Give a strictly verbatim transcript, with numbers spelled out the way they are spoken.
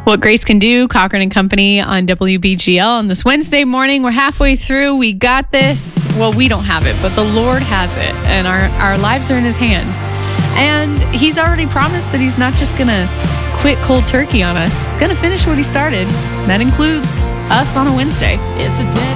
What Grace Can Do, Cochran and Company on W B G L on this Wednesday morning. We're halfway through. We got this. Well, we don't have it, but the Lord has it, and our, our lives are in his hands. And he's already promised that he's not just going to quit cold turkey on us. He's going to finish what he started. That includes us on a Wednesday. It's a dead